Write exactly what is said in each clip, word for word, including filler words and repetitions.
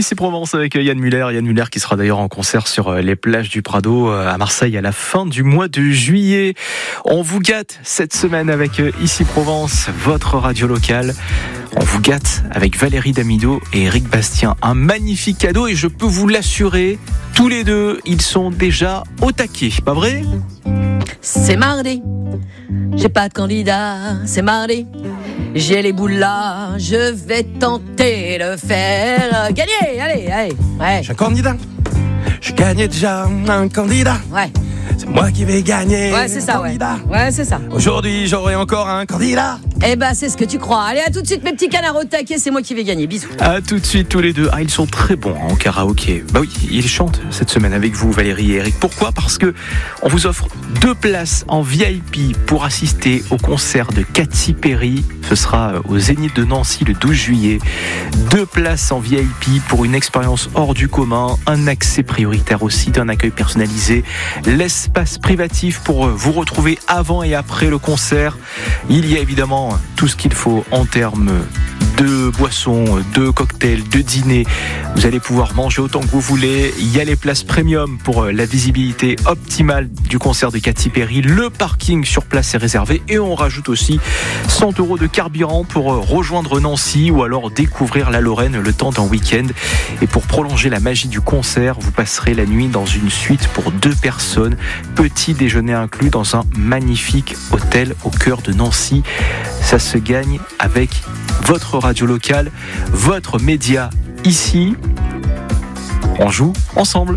Ici Provence avec Yann Muller. Yann Muller qui sera d'ailleurs en concert sur les plages du Prado à Marseille à la fin du mois de juillet. On vous gâte cette semaine avec Ici Provence, votre radio locale. On vous gâte avec Valérie Damido et Eric Bastien. Un magnifique cadeau et je peux vous l'assurer, tous les deux, ils sont déjà au taquet, pas vrai ? C'est mardi, j'ai pas de candidat, c'est mardi. J'ai les boules là, je vais tenter de faire gagner, allez, allez, ouais. Je suis un candidat, je gagnais déjà un candidat. Ouais. C'est moi qui vais gagner. Ouais, c'est ça, ouais. Candidat. Ouais, c'est ça. Aujourd'hui, j'aurai encore un candidat. Eh ben, c'est ce que tu crois. Allez, à tout de suite, mes petits canards au taquet, c'est moi qui vais gagner. Bisous. À tout de suite, tous les deux. Ah, ils sont très bons en karaoké. Bah oui, ils chantent cette semaine avec vous, Valérie et Eric. Pourquoi ? Parce que on vous offre deux places en V I P pour assister au concert de Katy Perry. Ce sera au Zénith de Nancy le douze juillet. Deux places en V I P pour une expérience hors du commun, un accès prioritaire au site, un accueil personnalisé, l'espace privatif pour vous retrouver avant et après le concert. Il y a évidemment tout ce qu'il faut en termes de boissons, de cocktails, de dîners. Vous allez pouvoir manger autant que vous voulez. Il y a les places premium pour la visibilité optimale du concert de Katy Perry. Le parking sur place est réservé et on rajoute aussi cent euros de carburant pour rejoindre Nancy ou alors découvrir la Lorraine le temps d'un week-end. Et pour prolonger la magie du concert, vous passerez la nuit dans une suite pour deux personnes. Petit déjeuner inclus dans un magnifique hôtel au cœur de Nancy. Ça se gagne avec votre radio locale, votre média ici. On joue ensemble.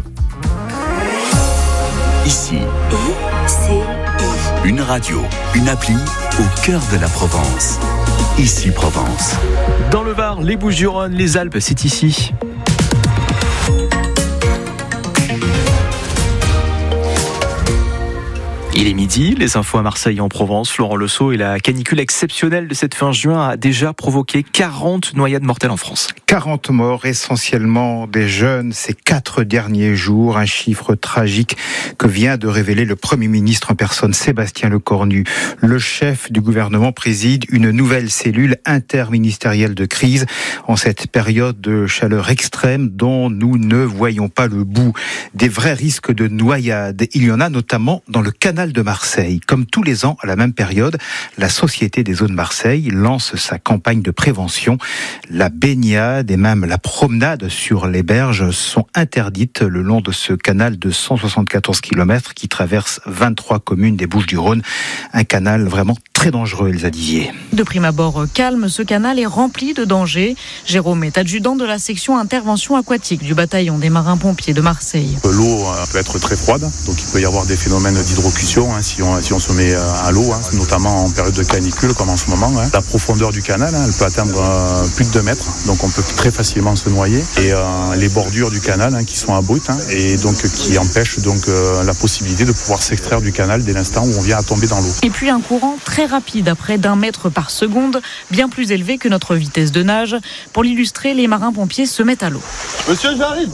Ici, une radio, une appli au cœur de la Provence. Ici Provence. Dans le Var, les Bouches-du-Rhône, les Alpes, c'est ici. Il est midi, les infos à Marseille et en Provence. Florent Lesso et la canicule exceptionnelle de cette fin juin a déjà provoqué quarante noyades mortelles en France. quarante morts, essentiellement des jeunes, ces quatre derniers jours. Un chiffre tragique que vient de révéler le Premier ministre en personne, Sébastien Lecornu. Le chef du gouvernement préside une nouvelle cellule interministérielle de crise en cette période de chaleur extrême dont nous ne voyons pas le bout. Des vrais risques de noyade. Il y en a notamment dans le canal de Marseille. Comme tous les ans, à la même période, la Société des eaux de Marseille lance sa campagne de prévention. La baignade et même la promenade sur les berges sont interdites le long de ce canal de cent soixante-quatorze kilomètres qui traverse vingt-trois communes des Bouches-du-Rhône. Un canal vraiment très dangereux, Elsa Dizier. De prime abord calme, ce canal est rempli de dangers. Jérôme est adjudant de la section intervention aquatique du bataillon des marins-pompiers de Marseille. L'eau peut être très froide, donc il peut y avoir des phénomènes d'hydrocution hein, si, on, si on se met à l'eau, hein, notamment en période de canicule comme en ce moment. Hein. La profondeur du canal, hein, elle peut atteindre euh, plus de deux mètres, donc on peut très facilement se noyer. Et euh, les bordures du canal hein, qui sont abruptes hein, et donc qui empêchent donc euh, la possibilité de pouvoir s'extraire du canal dès l'instant où on vient à tomber dans l'eau. Et puis un courant très rapide, à près d'un mètre par seconde, bien plus élevé que notre vitesse de nage. Pour l'illustrer, les marins-pompiers se mettent à l'eau. Monsieur, j'arrive.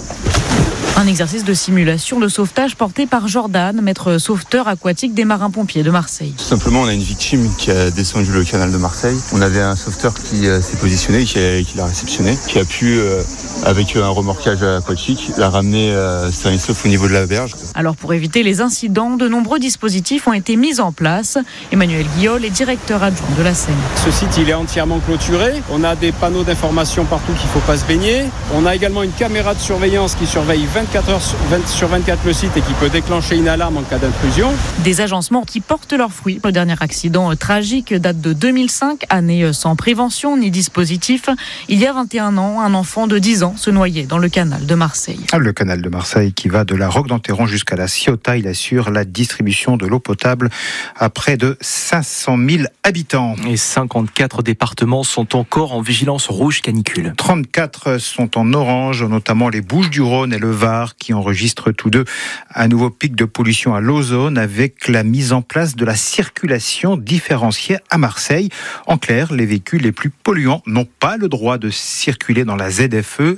Un exercice de simulation de sauvetage porté par Jordan, maître sauveteur aquatique des marins-pompiers de Marseille. Tout simplement, on a une victime qui a descendu le canal de Marseille. On avait un sauveteur qui euh, s'est positionné, qui, a, qui l'a réceptionné, qui a pu, euh, avec un remorquage aquatique, la ramener euh, sain et sauf au niveau de la berge. Alors pour éviter les incidents, de nombreux dispositifs ont été mis en place. Emmanuel Guillol est directeur adjoint de la Seine. Ce site, il est entièrement clôturé. On a des panneaux d'information partout qu'il ne faut pas se baigner. On a également une caméra de surveillance qui surveille vingt-quatre heures sur vingt-quatre le site et qui peut déclencher une alarme en cas d'intrusion. Des agencements qui portent leurs fruits. Le dernier accident tragique date de deux mille cinq, année sans prévention ni dispositif. Il y a vingt et un ans, un enfant de dix ans se noyait dans le canal de Marseille. Le canal de Marseille qui va de la Roque d'Enterron jusqu'à la Ciotat. Il assure la distribution de l'eau potable à près de cinq cent mille habitants. Et cinquante-quatre départements sont encore en vigilance rouge canicule. trente-quatre sont en orange, notamment les Bouches-du-Rhône et le Var qui enregistrent tous deux un nouveau pic de pollution à l'ozone avec la mise en place de la circulation différenciée à Marseille. En clair, les véhicules les plus polluants n'ont pas le droit de circuler dans la Z F E.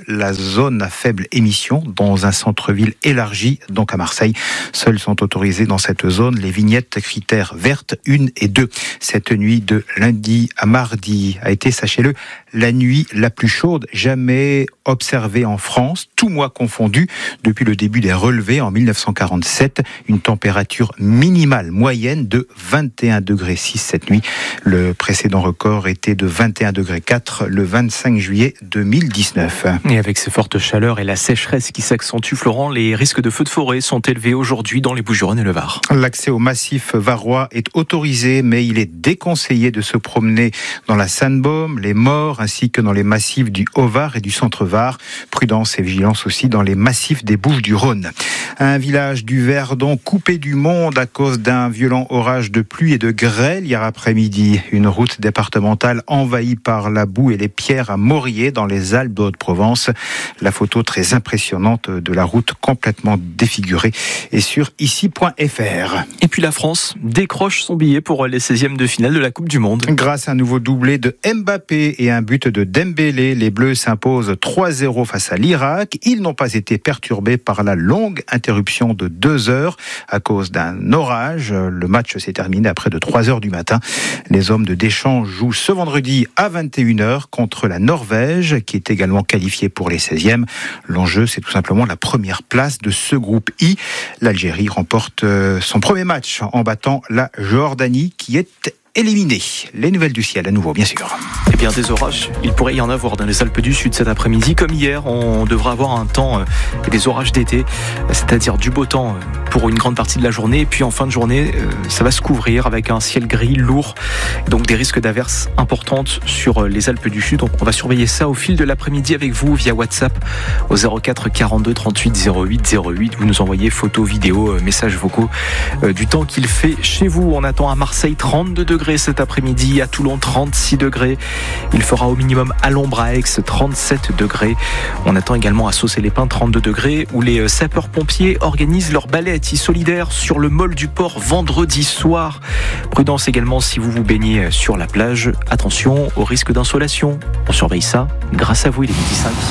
la zone à faible émission dans un centre-ville élargi, donc à Marseille. Seules sont autorisées dans cette zone les vignettes critères vertes un et deux. Cette nuit de lundi à mardi a été, sachez-le, la nuit la plus chaude jamais observée en France, tout mois confondu, depuis le début des relevés en mille neuf cent quarante-sept. Une température minimale moyenne de vingt et un degrés six cette nuit. Le précédent record était de vingt et un degrés quatre le vingt-cinq juillet deux mille dix-neuf. Et avec ces fortes chaleurs et la sécheresse qui s'accentue, Florent, les risques de feux de forêt sont élevés aujourd'hui dans les Bouches-du-Rhône et le Var. L'accès au massif varois est autorisé, mais il est déconseillé de se promener dans la Sainte-Baume, les Maures, ainsi que dans les massifs du Haut-Var et du Centre-Var. Prudence et vigilance aussi dans les massifs des Bouches-du-Rhône. Un village du Verdon coupé du monde à cause d'un violent orage de pluie et de grêle hier après-midi. Une route départementale envahie par la boue et les pierres à Morier dans les Alpes de Haute-Provence. La photo très impressionnante de la route complètement défigurée est sur ici point f r. Et puis la France décroche son billet pour les seizièmes de finale de la Coupe du Monde. Grâce à un nouveau doublé de Mbappé et un but de Dembélé, les Bleus s'imposent trois zéro face à l'Irak. Ils n'ont pas été perturbés par la longue interruption de deux heures à cause d'un orage. Le match s'est terminé à près de trois heures du matin. Les hommes de Deschamps jouent ce vendredi à vingt et une heures contre la Norvège, qui est également qualifiée pour les seizièmes. L'enjeu, c'est tout simplement la première place de ce groupe I. L'Algérie remporte son premier match en battant la Jordanie, qui est éliminée. Les nouvelles du ciel à nouveau, bien sûr. Eh bien, des orages, il pourrait y en avoir dans les Alpes du Sud cet après-midi. Comme hier, on devra avoir un temps euh, des orages d'été, c'est-à-dire du beau temps pour une grande partie de la journée. Et puis en fin de journée, euh, ça va se couvrir avec un ciel gris lourd. Donc des risques d'averses importantes sur les Alpes du Sud. Donc, on va surveiller ça au fil de l'après-midi avec vous via WhatsApp au zéro quatre quarante-deux trente-huit zéro huit zéro huit. Vous nous envoyez photos, vidéos, messages vocaux euh, du temps qu'il fait chez vous. On attend à Marseille trente-deux degrés cet après-midi, à Toulon trente-six degrés. Il fera au minimum à l'ombre à Aix trente-sept degrés. On attend également à Saucé-les-Pins trente-deux degrés, où les sapeurs-pompiers organisent leur balai solidaire sur le môle du port vendredi soir. Prudence également si vous vous baignez sur la plage. Attention au risque d'insolation. On surveille ça grâce à vous, il est midi cinq.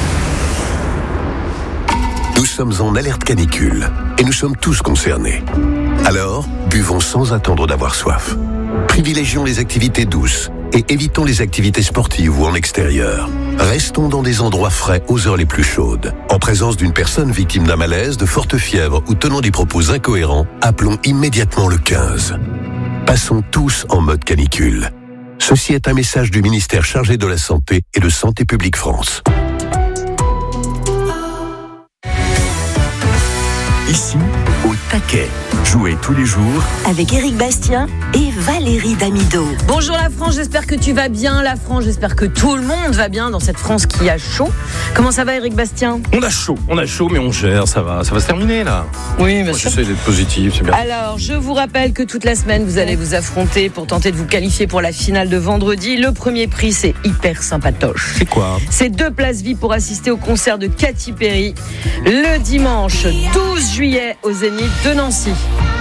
Nous sommes en alerte canicule et nous sommes tous concernés. Alors, buvons sans attendre d'avoir soif. Privilégions les activités douces et évitons les activités sportives ou en extérieur. Restons dans des endroits frais aux heures les plus chaudes. En présence d'une personne victime d'un malaise, de forte fièvre ou tenant des propos incohérents, appelons immédiatement le quinze. Passons tous en mode canicule. Ceci est un message du ministère chargé de la Santé et de Santé publique France. Ici, au taquet. Jouez tous les jours avec Éric Bastien et Valérie Damido. Bonjour la France, j'espère que tu vas bien. La France, j'espère que tout le monde va bien dans cette France qui a chaud. Comment ça va, Éric Bastien ? On a chaud, on a chaud, mais on gère, ça va, ça va se terminer là. Oui, bien Moi, sûr. j'essaie d'être positif, c'est bien. Alors, je vous rappelle que toute la semaine, vous allez vous affronter pour tenter de vous qualifier pour la finale de vendredi. Le premier prix, c'est hyper sympatoche. C'est quoi ? C'est deux places vie pour assister au concert de Katy Perry le dimanche douze juillet au Zénith de Nancy.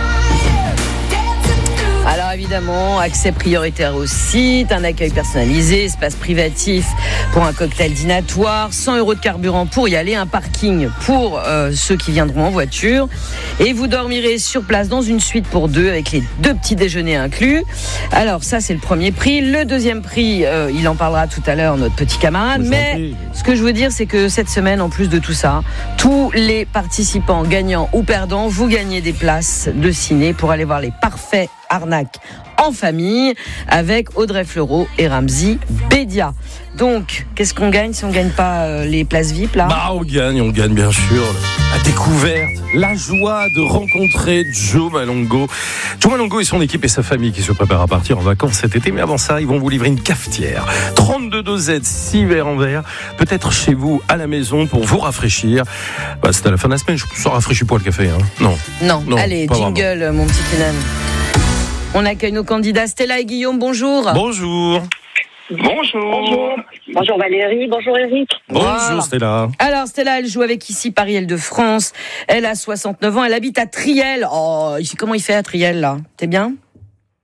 Alors évidemment, accès prioritaire au site, un accueil personnalisé, espace privatif pour un cocktail dînatoire, cent euros de carburant pour y aller, un parking pour euh, ceux qui viendront en voiture. Et vous dormirez sur place dans une suite pour deux avec les deux petits déjeuners inclus. Alors ça, c'est le premier prix. Le deuxième prix, euh, il en parlera tout à l'heure, notre petit camarade. Mais ce que je veux dire, c'est que cette semaine, en plus de tout ça, tous les participants gagnants ou perdants, vous gagnez des places de ciné pour aller voir les parfaits arnaques en famille avec Audrey Fleurot et Ramzi Bédia. Donc, qu'est-ce qu'on gagne si on ne gagne pas euh, les places V I P là ? Bah, on gagne, on gagne bien sûr. La découverte, la joie de rencontrer Joe Malongo. Joe Malongo et son équipe et sa famille qui se préparent à partir en vacances cet été. Mais avant ça, ils vont vous livrer une cafetière. trente-deux dosettes, six verres en verre. Peut-être chez vous, à la maison, pour vous rafraîchir. Bah, c'est à la fin de la semaine, je ne rafraîchis pas le café. Hein. Non. Non. non, allez, jingle, vraiment. Mon petit Kenan. On accueille nos candidats. Stella et Guillaume, bonjour. Bonjour. Bonjour. Bonjour. Bonjour Valérie, bonjour Eric. Bonjour voilà. Stella. Alors Stella, elle joue avec ici Paris-Île-de-France. Elle a soixante-neuf ans, elle habite à Triel. Oh, comment il fait à Triel là ? T'es bien ?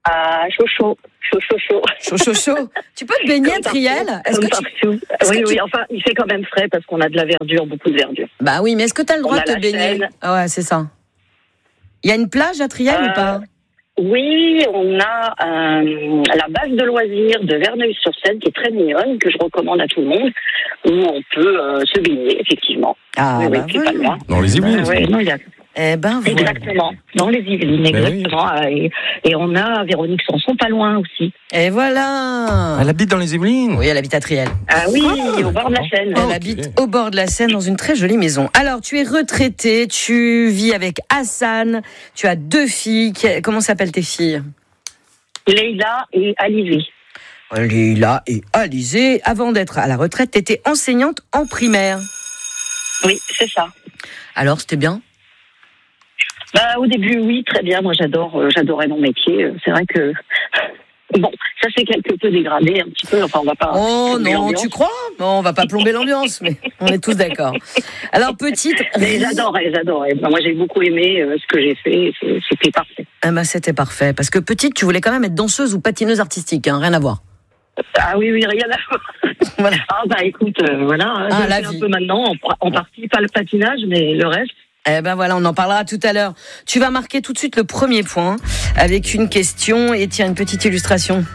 Ah, chaud, chaud. Chaud, chaud, chaud. Chaud, chaud, chaud. Tu peux te baigner à Triel? Est-ce que tu... est-ce Oui, que oui, tu... enfin, il fait quand même frais parce qu'on a de la verdure, beaucoup de verdure. Bah oui, mais est-ce que tu as le droit de te baigner? Ah ouais, c'est ça. Il y a une plage à Triel euh, ou pas? Oui, on a euh, la base de loisirs de Verneuil-sur-Seine qui est très mignonne, que je recommande à tout le monde, où on peut euh, se baigner, effectivement. Ah, oui, bah oui, c'est oui. pas loin. Dans les Yvelines. Euh, ouais, non, il y a... Eh ben, voilà. Exactement, dans les Yvelines, exactement. Oui. Et, et on a Véronique Sanson pas loin aussi. Et voilà. Elle habite dans les Yvelines? Oui, elle habite à Triel. Ah oui, ah, au bord de la Seine. Elle okay. habite au bord de la Seine dans une très jolie maison. Alors, tu es retraitée, tu vis avec Hassan, tu as deux filles. Comment s'appellent tes filles? Leïla et Alizé. Leïla et Alizé. Avant d'être à la retraite, tu étais enseignante en primaire. Oui, c'est ça. Alors, c'était bien? Bah, au début, oui, très bien. Moi, j'adore, euh, j'adorais mon métier. C'est vrai que bon, ça s'est quelque peu dégradé un petit peu. Enfin, on va pas. Oh non, tu crois? Non, on va pas plomber l'ambiance, mais on est tous d'accord. Alors, petite. Mais j'adorais, j'adorais. Moi, j'ai beaucoup aimé euh, ce que j'ai fait. C'était parfait. Ah bah, c'était parfait. Parce que petite, tu voulais quand même être danseuse ou patineuse artistique, hein, rien à voir. Ah oui, oui, rien à voir. Voilà. Ah bah écoute, euh, voilà. Ah, je la fais vie. Un peu maintenant, en, en partie, pas le patinage, mais le reste. Eh ben voilà, on en parlera tout à l'heure. Tu vas marquer tout de suite le premier point avec une question et tiens, une petite illustration.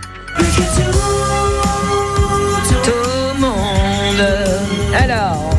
Tout le monde. Alors,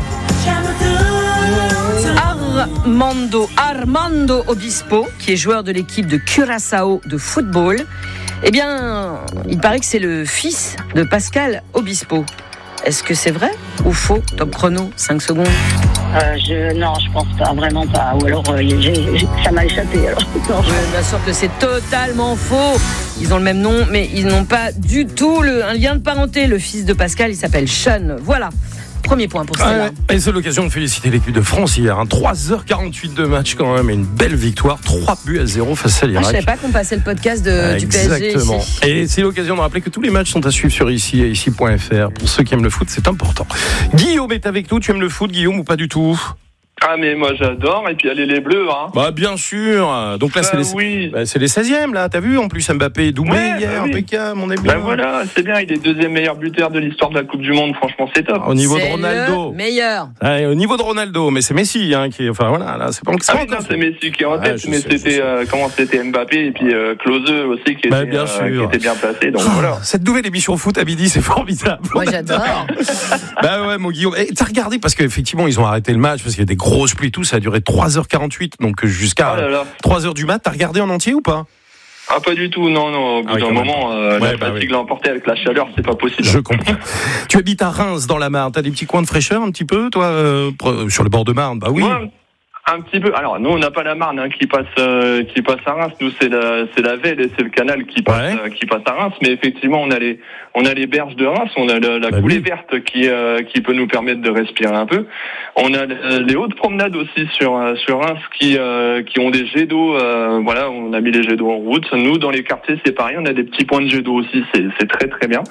Armando, Armando Obispo, qui est joueur de l'équipe de Curaçao de football, eh bien, il paraît que c'est le fils de Pascal Obispo. Est-ce que c'est vrai ou faux? Top chrono, cinq secondes. Euh, je, non, je pense pas, vraiment pas. Ou alors, euh, j'ai, j'ai, ça m'a échappé. Alors. Non, je... Bien sûr que c'est totalement faux. Ils ont le même nom, mais ils n'ont pas du tout le, un lien de parenté. Le fils de Pascal, il s'appelle Sean. Voilà. Premier point pour ça. Ah, et c'est l'occasion de féliciter l'équipe de France hier. Hein. trois heures quarante-huit de match quand même. Et une belle victoire. trois buts à zéro face à l'Irak. Ah, je ne savais pas qu'on passait le podcast de, du P S G. Exactement. Ici. Et c'est l'occasion de rappeler que tous les matchs sont à suivre sur ici et ici point f r. Pour ceux qui aiment le foot, c'est important. Guillaume est avec nous. Tu aimes le foot, Guillaume, ou pas du tout? Ah mais moi j'adore, et puis allez les Bleus hein. Bah bien sûr. Donc là bah, c'est les oui. bah, c'est les seizièmes là, t'as vu, en plus Mbappé doublé ouais, hier, bah, oui. impeccable, on est bien. Bah voilà, c'est bien, il est deuxième meilleur buteur de l'histoire de la Coupe du Monde, franchement c'est top. Au niveau c'est de Ronaldo. Le meilleur. Ouais, au niveau de Ronaldo, mais c'est Messi hein, qui est enfin voilà, là c'est pas ah, oui, non, c'est Messi qui est en tête, ah, mais sais, c'était euh, comment c'était Mbappé et puis euh, Klose aussi qui, bah, était, bien euh, qui était bien placé, donc oh, voilà. Cette nouvelle émission foot à midi, c'est formidable. Moi j'adore. Bah ouais, mon Guillaume, et t'as regardé parce qu'effectivement ils ont arrêté le match parce qu'il y a des grosses pluies, tout ça a duré trois heures quarante-huit, donc jusqu'à oh trois heures du mat. T'as regardé en entier ou pas? Ah, pas du tout, non, non. Au bout ah, d'un moment, euh, ouais, la bah fatigue oui. l'a emporté avec la chaleur, c'est pas possible. Je comprends. Tu habites à Reims, dans la Marne. T'as des petits coins de fraîcheur un petit peu, toi, euh, sur le bord de Marne? Bah oui. Ouais. Un petit peu. Alors nous on n'a pas la Marne hein, qui passe euh, qui passe à Reims. Nous c'est la c'est la Velle et c'est le canal qui passe ouais. euh, qui passe à Reims. Mais effectivement on a les on a les berges de Reims. On a la, la bah coulée oui. verte qui euh, qui peut nous permettre de respirer un peu. On a les hautes promenades aussi sur euh, sur Reims qui euh, qui ont des jets d'eau. Euh, voilà, on a mis les jets d'eau en route. Nous dans les quartiers c'est pareil. On a des petits points de jets d'eau aussi. C'est c'est très très bien.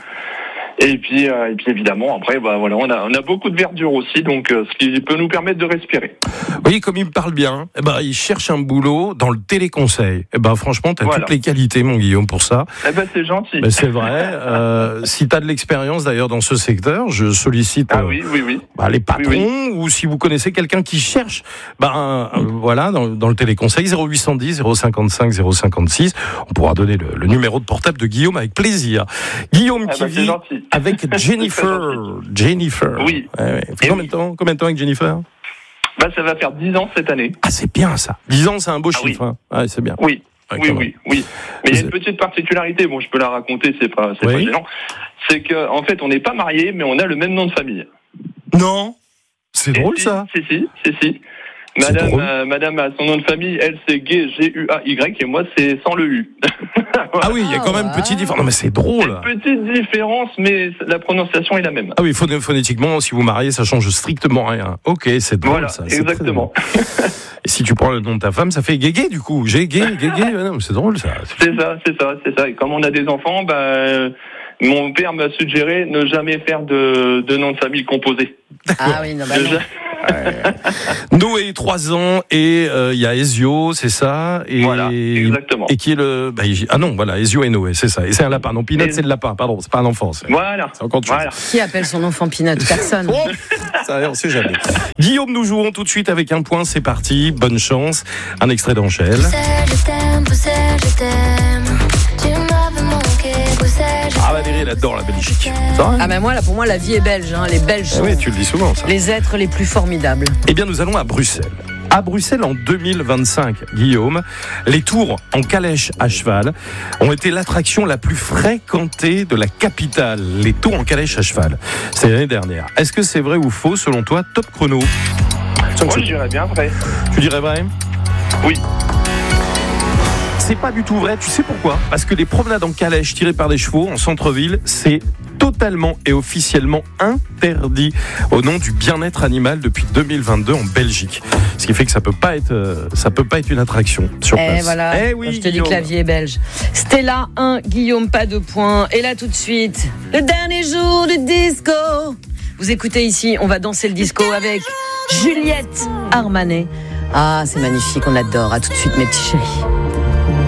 Et puis, euh, et puis évidemment, après, bah voilà, on a, on a beaucoup de verdure aussi, donc euh, ce qui peut nous permettre de respirer. Oui, comme il me parle bien, eh ben, il cherche un boulot dans le téléconseil. Eh ben, franchement, t'as voilà. toutes les qualités, mon Guillaume, pour ça. Eh ben, c'est gentil. Ben, c'est vrai. euh, si t'as de l'expérience d'ailleurs dans ce secteur, je sollicite ah, oui, oui, oui. Bah, les patrons, oui, oui. ou si vous connaissez quelqu'un qui cherche, ben euh, voilà, dans, dans le téléconseil, zéro huit cent dix, zéro cinquante-cinq, zéro cinquante-six. On pourra donner le, le numéro de portable de Guillaume avec plaisir. Guillaume eh qui ben, vit gentil. avec Jennifer. Jennifer. Oui. Ouais, ouais. Combien, oui. de temps, combien de temps avec Jennifer? Bah, ça va faire dix ans cette année. Ah, c'est bien ça. dix ans, c'est un beau ah, chiffre. Oui. Hein. Ouais, c'est bien. Oui. Ouais, oui, oui, oui. Mais il y a une petite particularité. Bon, je peux la raconter, c'est pas, c'est oui. pas gênant. C'est que, en fait, on n'est pas mariés, mais on a le même nom de famille. Non. C'est drôle, si, ça. Si, si, si, si. Madame, euh, Madame a son nom de famille, elle c'est Gay, G U A Y, et moi c'est sans le U. Voilà. Ah oui, il y a quand même une petite différence. Non mais c'est drôle. Une petite différence, mais la prononciation est la même. Ah oui, phonétiquement, si vous mariez, ça change strictement rien. Ok, c'est drôle voilà, ça. Exactement. Et si tu prends le nom de ta femme, ça fait Guégué du coup. J'ai Gay, Guégué. Non, c'est drôle ça. C'est, c'est ça, c'est ça, c'est ça. Et comme on a des enfants, bah, mon père m'a suggéré ne jamais faire de, de nom de famille composé. Ah oui, non, bah non. Noé, trois ans, et il euh, y a Ezio, c'est ça. Et, voilà, exactement. Et qui est le... Bah, ah non, voilà, Ezio et Noé, c'est ça. Et c'est un lapin. Non, Pinot, et... c'est le lapin, pardon, c'est pas un enfant. C'est... Voilà. C'est encore autre chose. Voilà. Qui appelle son enfant Pinot? Personne. Oh, ça, on sait jamais. Guillaume, nous jouons tout de suite avec un point, c'est parti. Bonne chance. Un extrait d'Angèle. Je t'aime, je t'aime. Tu m'avais manqué, Ah, Valérie, elle adore la Belgique. Ah, ben moi, là, pour moi, la vie est belge. Hein. Les Belges sont oui, tu le dis souvent, ça. Les êtres les plus formidables. Eh bien, nous allons à Bruxelles. À Bruxelles en deux mille vingt-cinq, Guillaume, les tours en calèche à cheval ont été l'attraction la plus fréquentée de la capitale. Les tours en calèche à cheval. C'est l'année dernière. Est-ce que c'est vrai ou faux selon toi? Top chrono. Moi, je dirais bien vrai. Tu dirais vrai? Oui. C'est pas du tout vrai, tu sais pourquoi? Parce que les promenades en calèche tirées par des chevaux en centre-ville, c'est totalement et officiellement interdit au nom du bien-être animal depuis deux mille vingt-deux en Belgique. Ce qui fait que ça peut pas être, ça peut pas être une attraction sur place. Eh voilà, eh oui, je te dis que la vie est belge. Stella un, Guillaume pas de points. Et là tout de suite, le dernier jour du disco. Vous écoutez ici, on va danser le disco avec Juliette Armanet. Ah, c'est magnifique, on adore. À tout de suite mes petits chéris.